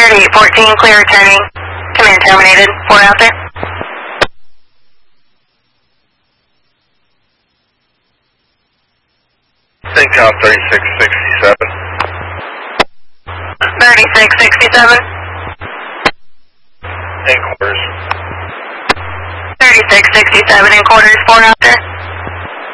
3814, clear returning. Command terminated. 4 out there. CENTCOM 3667. 3667. In quarters. 3667 in quarters. 4 out there.